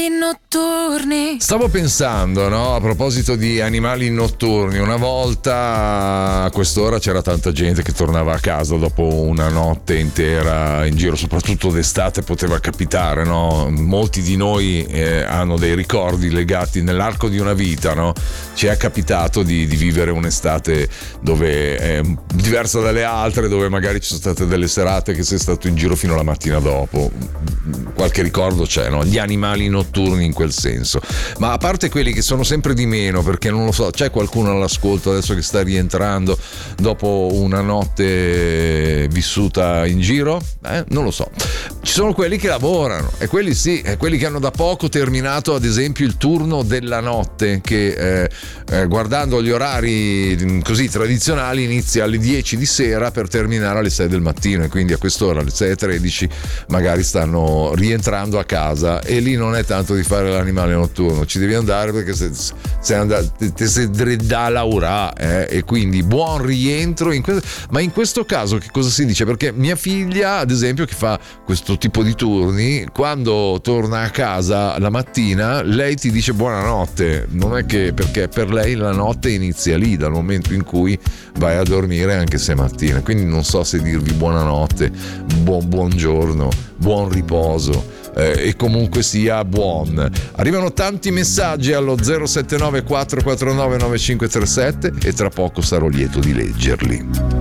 notturni. Stavo pensando, no, a proposito di animali notturni, una volta a quest'ora c'era tanta gente che tornava a casa dopo una notte intera in giro, soprattutto d'estate poteva capitare, no? Molti di noi hanno dei ricordi legati nell'arco di una vita, no? Ci è capitato di vivere un'estate dove è diversa dalle altre, dove magari ci sono state delle serate che sei stato in giro fino alla mattina dopo. Qualche ricordo c'è, no? Gli animali notturni in quel senso. Ma a parte quelli che sono sempre di meno, perché non lo so, c'è qualcuno all'ascolto adesso che sta rientrando dopo una notte vissuta in giro? Non lo so. Ci sono quelli che lavorano, e quelli sì, e quelli che hanno da poco terminato ad esempio il turno della notte, che guardando gli orari così tradizionali inizia alle 10 di sera per terminare alle 6 del mattino, e quindi a quest'ora alle 6:13 magari stanno rientrando a casa, e lì non è tanto di fare l'animale notturno, ci devi andare perché ti sei da lavorare, e quindi buon rientro ma in questo caso che cosa si dice? Perché mia figlia ad esempio, che fa questo tipo di turni, quando torna a casa la mattina lei ti dice buonanotte, non è che, perché per lei la notte inizia lì dal momento in cui vai a dormire, anche se è mattina, quindi non so se dirvi buonanotte, buongiorno, buon riposo, e comunque sia buon. Arrivano tanti messaggi allo 079 449 9537 e tra poco sarò lieto di leggerli.